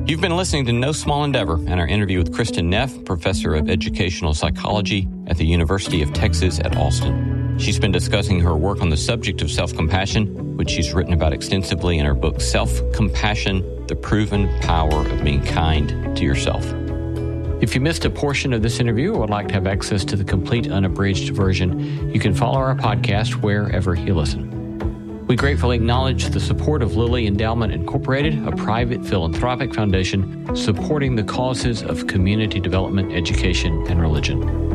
You've been listening to No Small Endeavor and our interview with Kristin Neff, professor of educational psychology at the University of Texas at Austin. She's been discussing her work on the subject of self-compassion, which she's written about extensively in her book, Self-Compassion, The Proven Power of Being Kind to Yourself. If you missed a portion of this interview or would like to have access to the complete unabridged version, you can follow our podcast wherever you listen. We gratefully acknowledge the support of Lilly Endowment Incorporated, a private philanthropic foundation supporting the causes of community development, education, and religion.